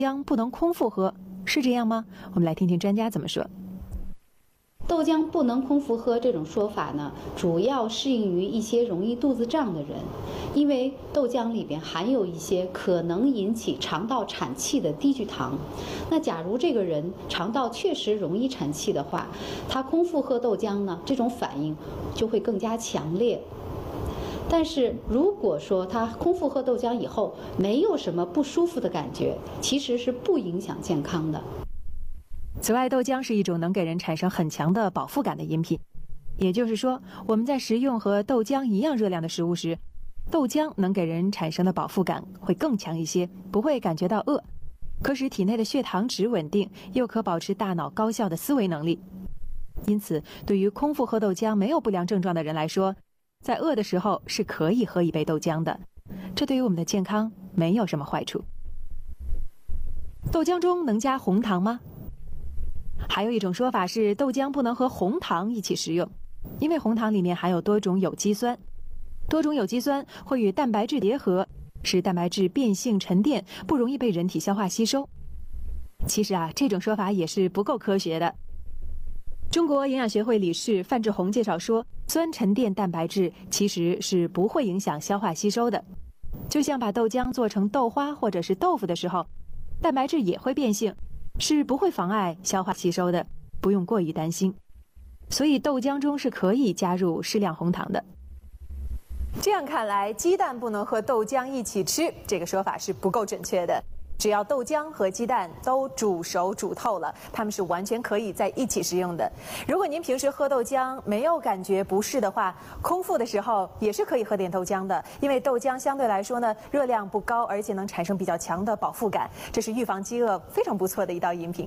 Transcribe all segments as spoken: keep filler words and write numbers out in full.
浆不能空腹喝，是这样吗？我们来听听专家怎么说。 豆浆不能空腹喝这种说法呢，主要适应于一些容易肚子胀的人，因为豆浆里边含有一些可能引起肠道产气的低聚糖。那假如这个人肠道确实容易产气的话，他空腹喝豆浆呢，这种反应就会更加强烈。但是如果说他空腹喝豆浆以后没有什么不舒服的感觉，其实是不影响健康的。 此外，豆浆是一种能给人产生很强的饱腹感的饮品，也就是说，我们在食用和豆浆一样热量的食物时，豆浆能给人产生的饱腹感会更强一些，不会感觉到饿，可使体内的血糖值稳定，又可保持大脑高效的思维能力。因此，对于空腹喝豆浆没有不良症状的人来说，在饿的时候是可以喝一杯豆浆的，这对于我们的健康没有什么坏处。豆浆中能加红糖吗？还有一种说法是豆浆不能和红糖一起食用，因为红糖里面含有多种有机酸，多种有机酸会与蛋白质结合，使蛋白质变性沉淀，不容易被人体消化吸收。其实啊，这种说法也是不够科学的。中国营养学会理事范志红介绍说，酸沉淀蛋白质其实是不会影响消化吸收的，就像把豆浆做成豆花或者是豆腐的时候，蛋白质也会变性，是不会妨碍消化吸收的，不用过于担心。所以豆浆中是可以加入适量红糖的。这样看来，鸡蛋不能和豆浆一起吃，这个说法是不够准确的。只要豆浆和鸡蛋都煮熟煮透了，它们是完全可以在一起食用的。如果您平时喝豆浆没有感觉不适的话，空腹的时候也是可以喝点豆浆的，因为豆浆相对来说呢热量不高，而且能产生比较强的饱腹感，这是预防饥饿非常不错的一道饮品。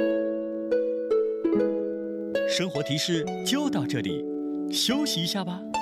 生活提示就到这里，休息一下吧。